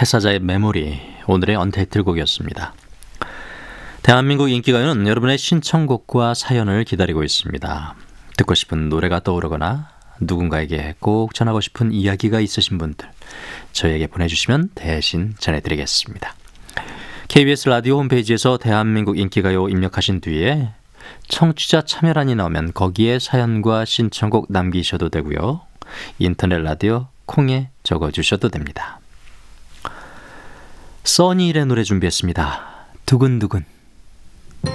태사자의 메모리, 오늘의 언타이틀곡이었습니다. 대한민국 인기가요는 여러분의 신청곡과 사연을 기다리고 있습니다. 듣고 싶은 노래가 떠오르거나 누군가에게 꼭 전하고 싶은 이야기가 있으신 분들, 저희에게 보내주시면 대신 전해드리겠습니다. KBS 라디오 홈페이지에서 대한민국 인기가요 입력하신 뒤에 청취자 참여란이 나오면 거기에 사연과 신청곡 남기셔도 되고요. 인터넷 라디오 콩에 적어주셔도 됩니다. 써니힐의 노래 준비했습니다. 두근두근.